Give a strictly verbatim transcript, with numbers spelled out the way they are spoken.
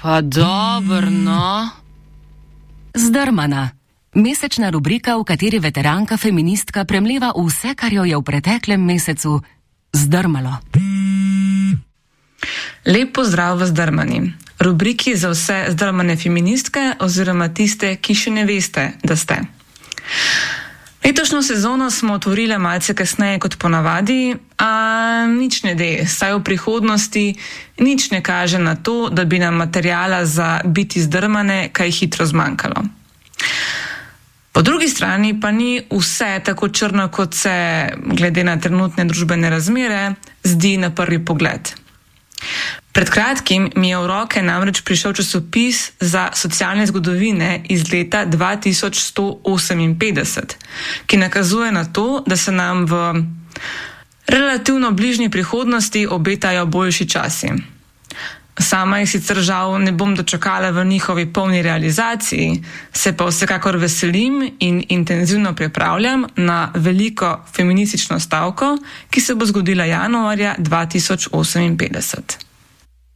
Pa dobro, no. Zdrmana. Mesečna rubrika, v kateri veteranka feministka premleva vse, kar jo je v preteklem mesecu zdrmalo. Lep pozdrav v Zdrmani. Rubriki za vse zdrmane feministke oziroma tiste, ki še ne veste, da ste. Letošnjo sezono smo otvorili malce kasneje kot ponavadi, a nič ne de, saj v prihodnosti nič ne kaže na to, da bi nam materijala za biti zdrmane kaj hitro zmanjkalo. Po drugi strani pa ni vse tako črno, kot se, glede na trenutne družbene razmere, zdi na prvi pogled. Pred kratkim mi je v roke namreč prišel časopis za socialne zgodovine iz leta dva tisoč sto oseminpetdeset, ki nakazuje na to, da se nam v relativno bližnji prihodnosti obetajo boljši časi. Sama jih sicer žal ne bom dočakala v njihovi polni realizaciji, se pa vsekakor veselim in intenzivno pripravljam na veliko feministično stavko, ki se bo zgodila januarja dva tisoč oseminpetdeset.